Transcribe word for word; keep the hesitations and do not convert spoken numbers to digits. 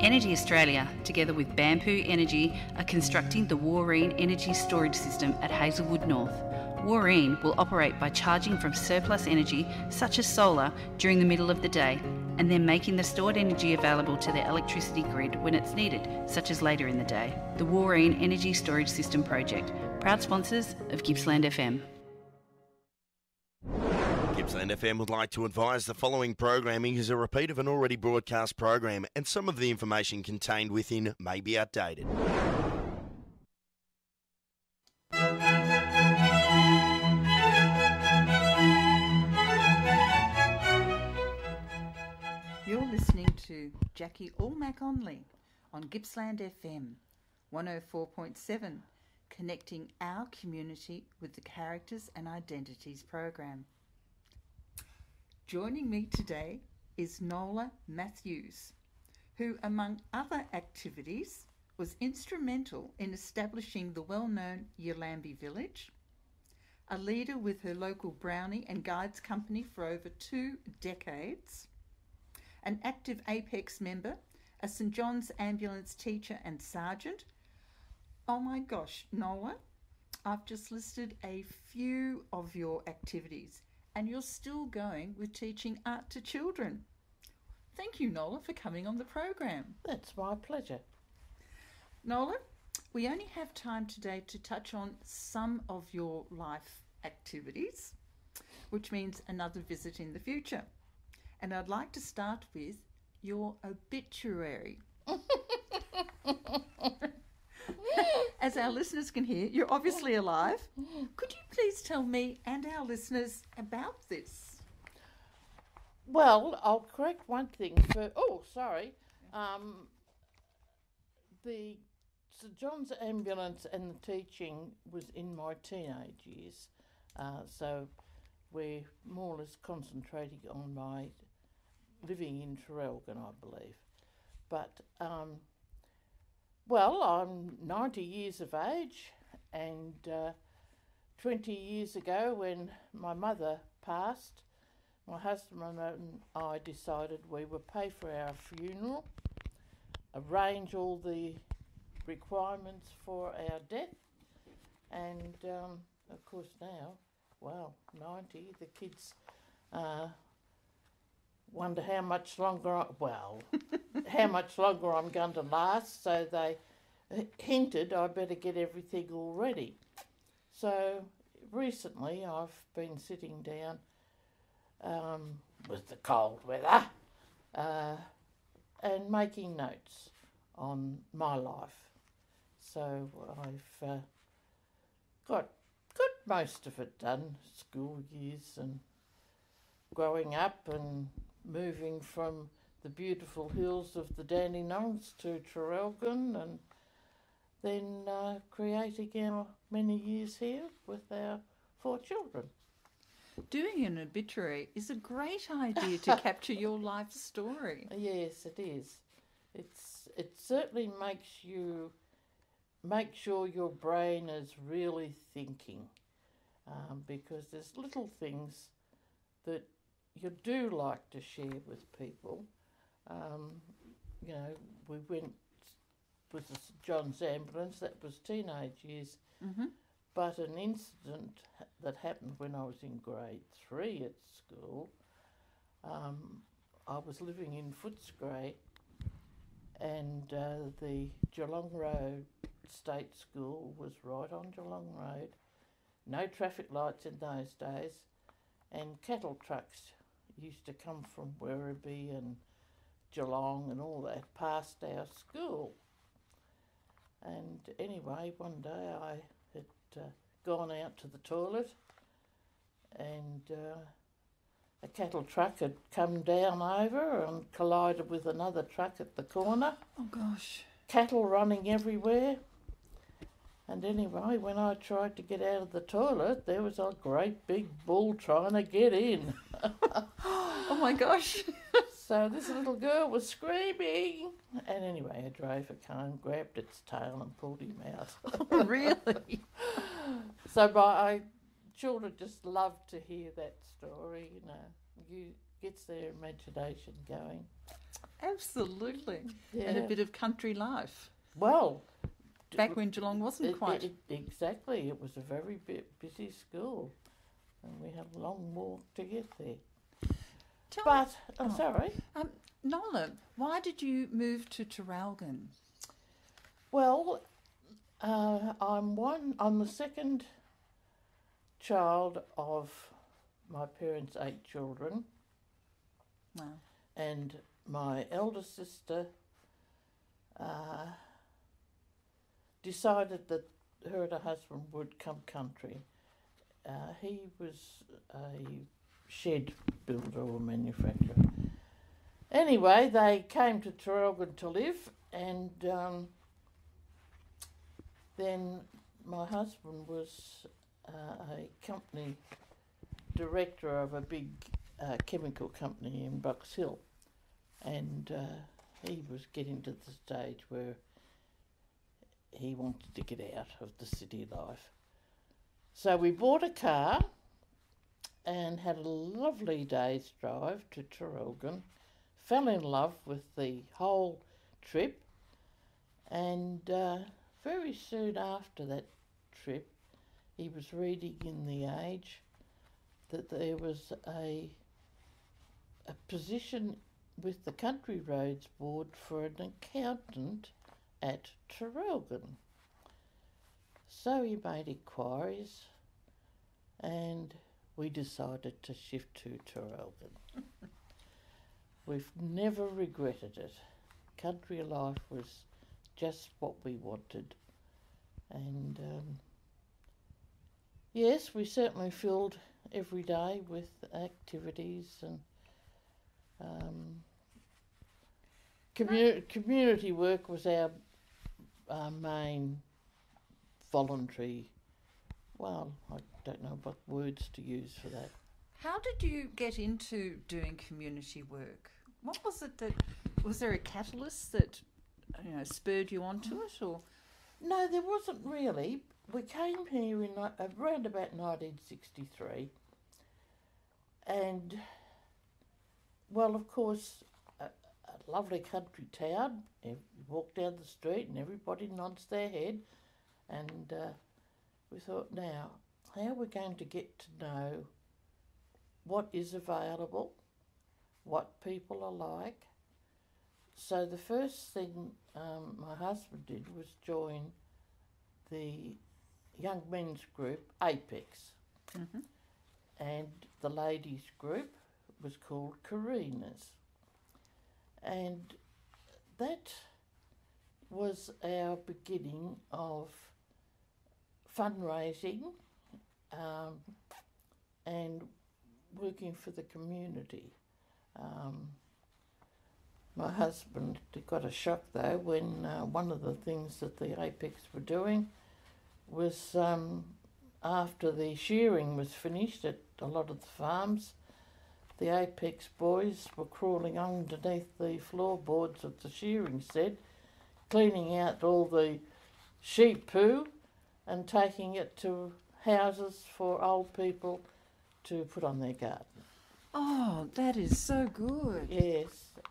Energy Australia, together with Bamboo Energy, are constructing the Warreen Energy Storage System at Hazelwood North. Warreen will operate by charging from surplus energy, such as solar, during the middle of the day, and then making the stored energy available to the electricity grid when it's needed, such as later in the day. The Warreen Energy Storage System Project, proud sponsors of Gippsland F M. Gippsland F M would like to advise the following programming is a repeat of an already broadcast program, and some of the information contained within may be outdated. You're listening to Jackie Allmack-Onley on Gippsland F M one oh four point seven, connecting our community with the Characters and Identities program. Joining me today is Nola Matthews, who, among other activities, was instrumental in establishing the well-known Yallambee Village, a leader with her local Brownie and Guides company for over two decades, an active Apex member, a St John's ambulance teacher and sergeant. Oh my gosh, Nola, I've just listed a few of your activities, and you're still going with teaching art to children. Thank you, Nola, for coming on the program. That's my pleasure. Nola, we only have time today to touch on some of your life activities, which means another visit in the future. And I'd like to start with your obituary. As our listeners can hear, you're obviously alive. Could you please tell me and our listeners about this? Well, I'll correct one thing for... Oh, sorry. Um, the St John's ambulance and the teaching was in my teenage years. Uh, so we're more or less concentrating on my living in Traralgon, I believe. But... Um, Well, I'm ninety years of age, and uh, twenty years ago when my mother passed, my husband and I decided we would pay for our funeral, arrange all the requirements for our death, and um, of course now, wow, ninety, the kids uh, wonder how much longer, I, well, how much longer I'm going to last, so they hinted I better get everything all ready. So recently I've been sitting down um, with the cold weather uh, and making notes on my life. So I've uh, got, got most of it done, school years and growing up and moving from the beautiful hills of the Dandenongs to Traralgon, and then uh, creating our many years here with our four children. Doing an obituary is a great idea to capture your life story. Yes, it is. It's it certainly makes you make sure your brain is really thinking, um, because there's little things that you do like to share with people. Um, you know, we went with the St John's ambulance, that was teenage years, Mm-hmm. but an incident that happened when I was in grade three at school, um, I was living in Footscray, and uh, the Geelong Road State School was right on Geelong Road, no traffic lights in those days, and cattle trucks used to come from Werribee and Geelong and all that past our school. And anyway, one day I had uh, gone out to the toilet, and uh, a cattle truck had come down over and collided with another truck at the corner. Oh gosh. Cattle running everywhere. And anyway, when I tried to get out of the toilet, there was a great big bull trying to get in. Oh my gosh. So this little girl was screaming. And anyway, I drove it home, grabbed its tail and pulled him out. Oh, really? So my children just love to hear that story, you know. You gets their imagination going. Absolutely. Yeah. And a bit of country life. Well, d- Back when Geelong wasn't it- quite. it- exactly. It was a very bu- busy school, and we had a long walk to get there. Tell But, I'm oh. sorry. Um, Nola, why did you move to Traralgon? Well, uh, I'm one. I'm the second child of my parents' eight children, Wow. and my elder sister uh, decided that her and her husband would come country. Uh, he was a shed builder or manufacturer. Anyway, they came to Traralgon to live, and um, then my husband was uh, a company director of a big uh, chemical company in Box Hill, and uh, he was getting to the stage where he wanted to get out of the city life. So we bought a car and had a lovely day's drive to Traralgon, fell in love with the whole trip, and uh, very soon after that trip he was reading in The Age that there was a a position with the Country Roads Board for an accountant at Traralgon. So he made inquiries and we decided to shift to Traralgon. We've never regretted it. Country life was just what we wanted. And um, yes, we certainly filled every day with activities and um, commu- community work was our, our main voluntary, well, I don't know what words to use for that. How did you get into doing community work? What was it that, was there a catalyst that, you know, spurred you onto it, or? No, there wasn't really. We came here in ni- around about nineteen sixty-three, and, well, of course, a, a lovely country town. You walk down the street and everybody nods their head, and uh, we thought, now, how are we going to get to know what is available, what people are like? So the first thing um, my husband did was join the young men's group, Apex, Mm-hmm. and the ladies' group was called Karenas. And that was our beginning of fundraising um, and working for the community. Um, my husband got a shock though when uh, one of the things that the Apex were doing was um, after the shearing was finished at a lot of the farms, the Apex boys were crawling underneath the floorboards of the shearing shed, cleaning out all the sheep poo and taking it to houses for old people to put on their garden. Oh, that is so good. Yes,